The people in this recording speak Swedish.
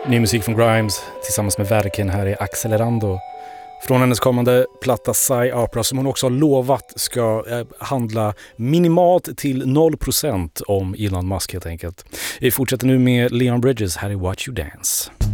Ny musik från Grimes tillsammans med verken här i Accelerando. Från hennes kommande platta Psy Opera som hon också har lovat ska handla minimalt till 0% om Elon Musk helt enkelt. Vi fortsätter nu med Leon Bridges här i Watch You Dance.